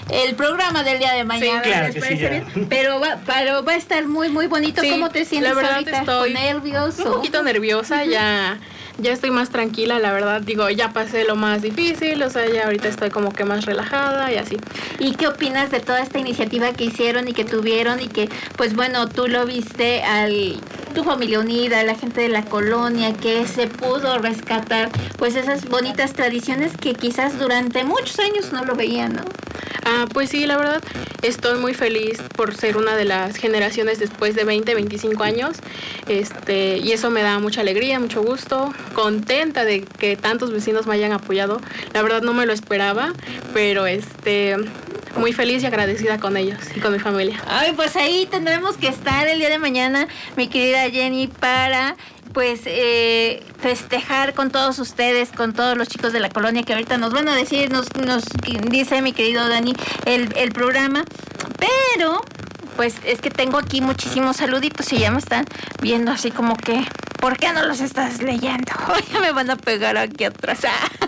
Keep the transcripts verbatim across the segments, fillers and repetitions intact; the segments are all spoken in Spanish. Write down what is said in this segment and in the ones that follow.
el programa del día de mañana. Sí, claro ¿les que parece sí, bien? Pero va, pero va a estar muy, muy bonito. Sí, ¿Cómo te sientes la verdad ahorita? estoy ¿Con nervios? un o? poquito nerviosa, uh-huh. ya, ya estoy más tranquila, la verdad. Digo, ya pasé lo más difícil, o sea, ya ahorita estoy como que más relajada y así. ¿Y qué opinas de toda esta iniciativa que hicieron y que tuvieron y que, pues bueno, tú lo viste al tu familia unida, la gente de la colonia, que se pudo rescatar pues esas bonitas tradiciones que quizás durante muchos años no lo veían, ¿no? Ah, pues sí, la verdad, estoy muy feliz por ser una de las generaciones después de veinte, veinticinco años, este, y eso me da mucha alegría, mucho gusto, contenta de que tantos vecinos me hayan apoyado. La verdad no me lo esperaba, pero este... muy feliz y agradecida con ellos y con mi familia. Ay, pues ahí tendremos que estar el día de mañana, mi querida Jenny, para pues eh, festejar con todos ustedes, con todos los chicos de la colonia que ahorita nos van a decir, nos, nos dice mi querido Dani el, el programa, pero pues es que tengo aquí muchísimos saluditos y ya me están viendo así como que, ¿por qué no los estás leyendo? Ya me van a pegar aquí atrás.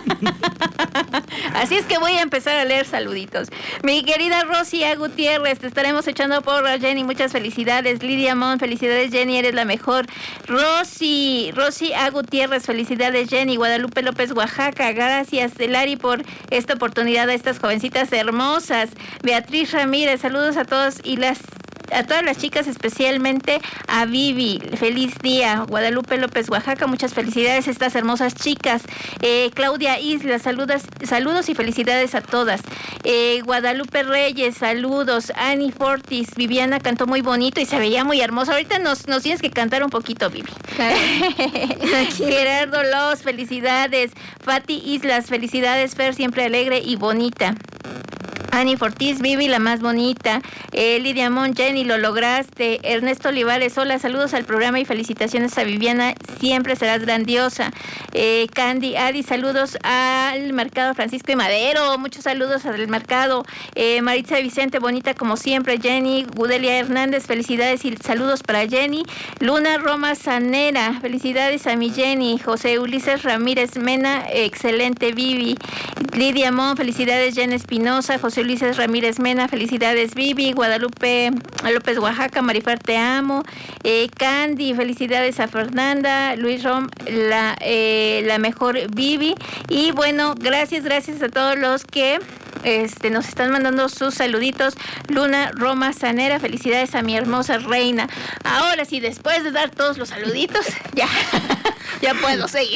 Así es que voy a empezar a leer saluditos. Mi querida Rosy A. Gutiérrez, te estaremos echando porras, Jenny, muchas felicidades. Lidia Mon, felicidades, Jenny, eres la mejor. Rosy, Rosy A. Gutiérrez, felicidades, Jenny. Guadalupe López, Oaxaca, gracias, Lari, por esta oportunidad a estas jovencitas hermosas. Beatriz Ramírez, saludos a todos y las a todas las chicas, especialmente a Vivi. Feliz día. Guadalupe López, Oaxaca, muchas felicidades a estas hermosas chicas. Eh, Claudia Isla, saludos, saludos y felicidades a todas. Eh, Guadalupe Reyes, saludos. Annie Fortis, Viviana cantó muy bonito y se veía muy hermosa. Ahorita nos, nos tienes que cantar un poquito, Vivi. Claro. Gerardo Los, felicidades. Fati Islas, felicidades, Fer, siempre alegre y bonita. Ani Fortis, Vivi, la más bonita. Eh, Lidia Mon, Jenny, lo lograste. Ernesto Olivares, hola, saludos al programa y felicitaciones a Viviana, siempre serás grandiosa. Eh, Candy, Adi, saludos al Mercado Francisco y Madero, muchos saludos al mercado. Eh, Maritza Vicente, bonita como siempre. Jenny, Gudelia Hernández, felicidades y saludos para Jenny. Luna Roma Sanera, felicidades a mi Jenny. José Ulises Ramírez Mena, excelente Vivi. Lidia Mon, felicidades Jenny Espinosa. José Ulises Ramírez Mena, felicidades Vivi. Guadalupe López, Oaxaca, Marifar, te amo. Eh, Candy, felicidades a Fernanda. Luis Rom, la, eh, la mejor Vivi. Y bueno, gracias, gracias a todos los que este, nos están mandando sus saluditos. Luna Roma Sanera, felicidades a mi hermosa reina. Ahora sí, después de dar todos los saluditos, ya, ya puedo seguir.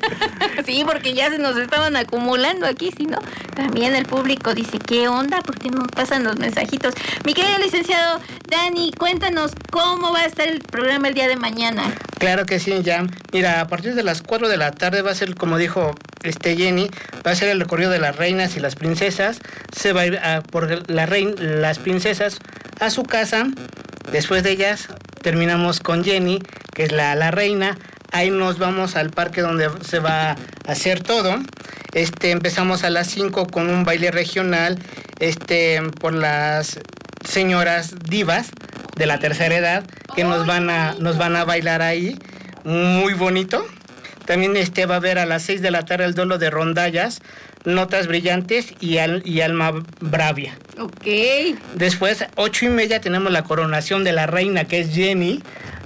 Sí, porque ya se nos estaban acumulando aquí, si no, también el público dice, ¿qué onda? ¿Por qué no pasan los mensajitos? Mi querido licenciado Dani, cuéntanos cómo va a estar el programa el día de mañana. Claro que sí, ya. Mira, a partir de las cuatro de la tarde va a ser, como dijo este Jenny, va a ser el recorrido de las reinas y las princesas. Se va a ir a, por la reina, las princesas a su casa. Después de ellas terminamos con Jenny, que es la, la reina. Ahí nos vamos al parque donde se va a hacer todo. Este, empezamos a las cinco con un baile regional, este, por las señoras divas de la tercera edad que nos van a, nos van a bailar ahí, muy bonito. También este va a haber a las seis de la tarde el duelo de rondallas, notas brillantes y, al, y alma bravia. Ok. Después, ocho y media, tenemos la coronación de la reina, que es Jenny.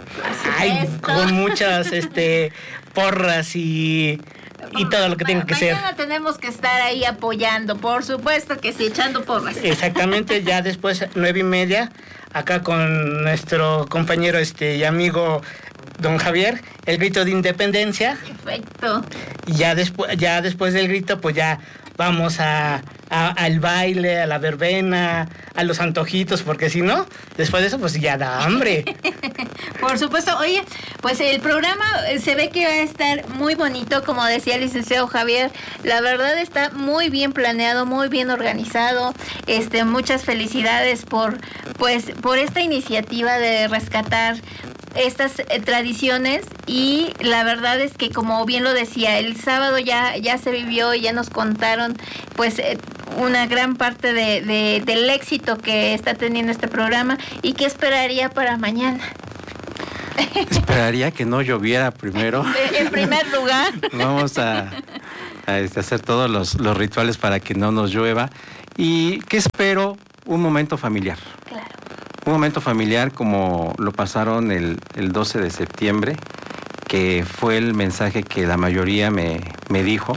Ay, con muchas este, porras y, y todo lo que tenga que ser. Mañana tenemos que estar ahí apoyando, por supuesto que sí, echando porras. Exactamente, ya después, nueve y media, acá con nuestro compañero este, y amigo don Javier, el grito de independencia. Perfecto. Y ya después, ya después del grito, pues ya vamos a, a, al baile, a la verbena, a los antojitos, porque si no, después de eso, pues ya da hambre. Por supuesto. Oye, pues el programa se ve que va a estar muy bonito, como decía el licenciado Javier. La verdad está muy bien planeado, muy bien organizado. Este, muchas felicidades por, pues, por esta iniciativa de rescatar estas eh, tradiciones, y la verdad es que, como bien lo decía, el sábado ya ya se vivió y ya nos contaron pues eh, una gran parte de, de del éxito que está teniendo este programa. ¿Y qué esperaría para mañana? Esperaría que no lloviera primero. En primer lugar. Vamos a, a este, hacer todos los, los rituales para que no nos llueva. ¿Y qué espero? Un momento familiar. Claro. Un momento familiar como lo pasaron el, el doce de septiembre, que fue el mensaje que la mayoría me, me dijo.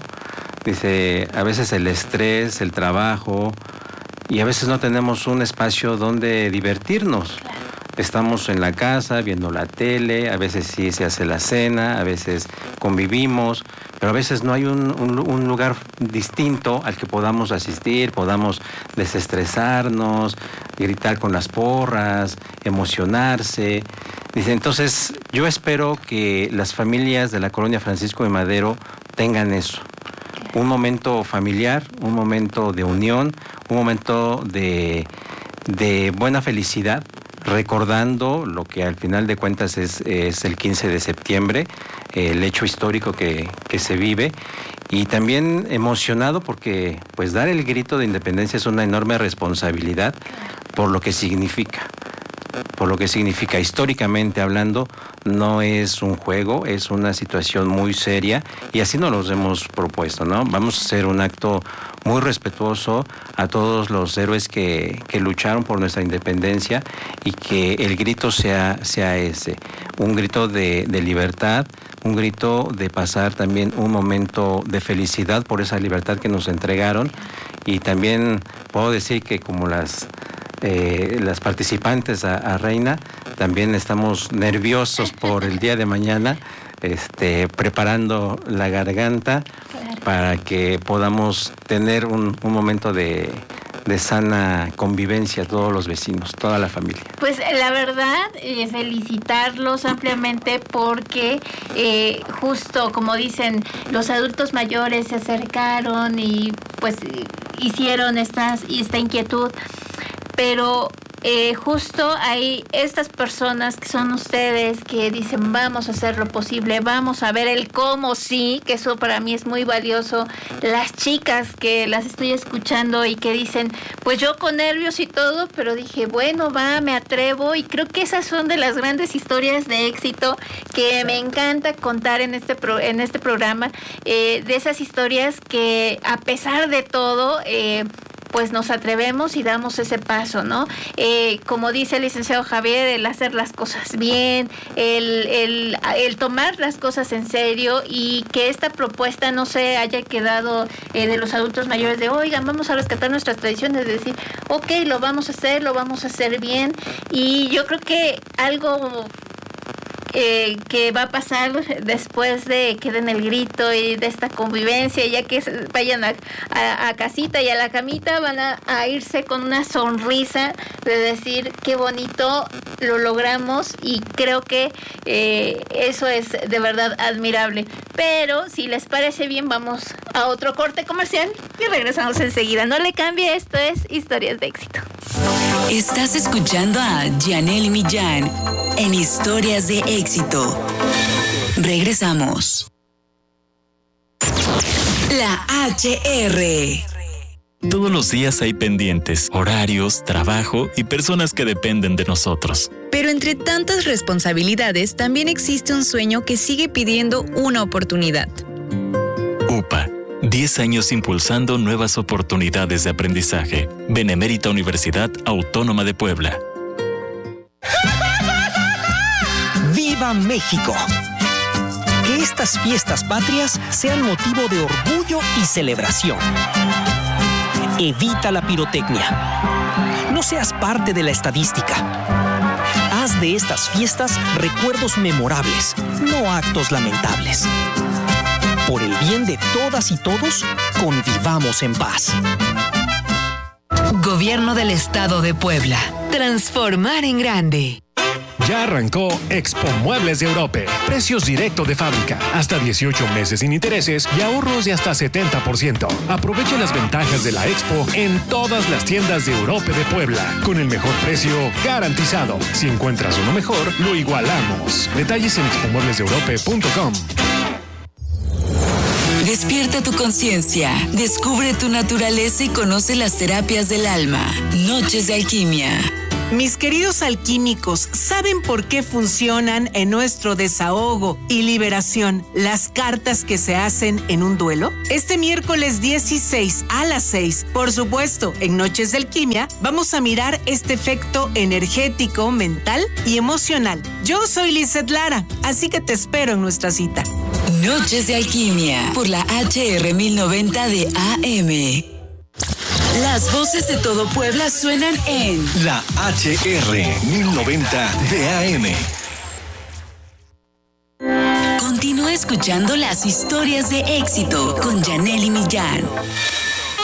Dice, a veces el estrés, el trabajo, y a veces no tenemos un espacio donde divertirnos. Claro. Estamos en la casa viendo la tele, a veces sí se hace la cena, a veces convivimos, pero a veces no hay un, un, un lugar distinto al que podamos asistir, podamos desestresarnos, gritar con las porras, emocionarse. Dice, entonces yo espero que las familias de la colonia Francisco de Madero tengan eso. Un momento familiar, un momento de unión, un momento de, de buena felicidad, recordando lo que al final de cuentas es, es el quince de septiembre, el hecho histórico que, que se vive, y también emocionado porque pues dar el grito de independencia es una enorme responsabilidad por lo que significa. Por lo que significa históricamente hablando, no es un juego, es una situación muy seria y así nos los hemos propuesto, ¿no? Vamos a hacer un acto muy respetuoso a todos los héroes que, que lucharon por nuestra independencia y que el grito sea, sea ese, un grito de, de libertad, un grito de pasar también un momento de felicidad por esa libertad que nos entregaron, y también puedo decir que como las... Eh, las participantes a, a Reina, también estamos nerviosos por el día de mañana, este, preparando la garganta, claro, para que podamos tener un, un momento de, de sana convivencia todos los vecinos, toda la familia. Pues la verdad, eh, felicitarlos ampliamente porque eh, justo como dicen, los adultos mayores se acercaron y pues hicieron estas, esta inquietud. Pero eh, justo hay estas personas que son ustedes que dicen vamos a hacer lo posible, vamos a ver el cómo sí, que eso para mí es muy valioso. Las chicas que las estoy escuchando y que dicen, pues yo con nervios y todo, pero dije, bueno, va, me atrevo, y creo que esas son de las grandes historias de éxito que me encanta contar en este, pro, en este programa, eh, de esas historias que a pesar de todo... Eh, pues nos atrevemos y damos ese paso, ¿no? Eh, como dice el licenciado Javier, el hacer las cosas bien, el, el, el tomar las cosas en serio, y que esta propuesta no se haya quedado eh, de los adultos mayores de, oigan, vamos a rescatar nuestras tradiciones, de decir, ok, lo vamos a hacer, lo vamos a hacer bien, y yo creo que algo... Eh, que va a pasar después de que den el grito y de esta convivencia, ya que vayan a, a, a casita y a la camita, van a, a irse con una sonrisa de decir qué bonito lo logramos, y creo que eh, eso es de verdad admirable. Pero si les parece bien, vamos a otro corte comercial y regresamos enseguida. No le cambie, esto es Historias de Éxito. Estás escuchando a Janelle Millán en Historias de Éxito. Regresamos. La H R. Todos los días hay pendientes, horarios, trabajo y personas que dependen de nosotros. Pero entre tantas responsabilidades también existe un sueño que sigue pidiendo una oportunidad. U P A. diez años impulsando nuevas oportunidades de aprendizaje. Benemérita Universidad Autónoma de Puebla. ¡Viva México! Que estas fiestas patrias sean motivo de orgullo y celebración. Evita la pirotecnia. No seas parte de la estadística. Haz de estas fiestas recuerdos memorables, no actos lamentables. Por el bien de todas y todos, convivamos en paz. Gobierno del Estado de Puebla. Transformar en grande. Ya arrancó Expo Muebles de Europe. Precios directo de fábrica. Hasta dieciocho meses sin intereses y ahorros de hasta setenta por ciento. Aproveche las ventajas de la Expo en todas las tiendas de Europe de Puebla. Con el mejor precio garantizado. Si encuentras uno mejor, lo igualamos. Detalles en expo muebles de europe punto com. Despierta tu conciencia, descubre tu naturaleza y conoce las terapias del alma. Noches de Alquimia. Mis queridos alquímicos, ¿saben por qué funcionan en nuestro desahogo y liberación las cartas que se hacen en un duelo? Este miércoles dieciséis a las seis, por supuesto, en Noches de Alquimia, vamos a mirar este efecto energético, mental y emocional. Yo soy Lizeth Lara, así que te espero en nuestra cita. Noches de Alquimia, por la H R mil noventa de A M. Las voces de todo Puebla suenan en la H R mil noventa de A M. Continúa escuchando las historias de éxito con Yanely Millán.